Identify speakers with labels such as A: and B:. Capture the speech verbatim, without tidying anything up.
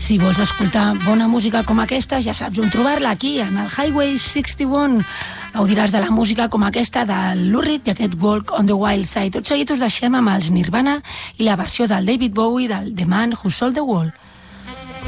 A: Si vols escoltar bona música com aquesta, ja saps on trobar-la, aquí, en el Highway seixanta-un. Gaudiràs de la música com aquesta de Lou Reed i aquest Walk on the Wild Side. Tot seguit us deixem amb els Nirvana i la versió del David Bowie del The Man Who Sold the World.